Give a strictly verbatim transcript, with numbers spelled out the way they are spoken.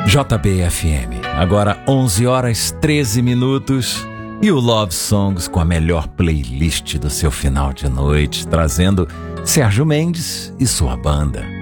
J B F M, agora onze horas treze minutos e o Love Songs com a melhor playlist do seu final de noite, trazendo Sérgio Mendes e sua banda.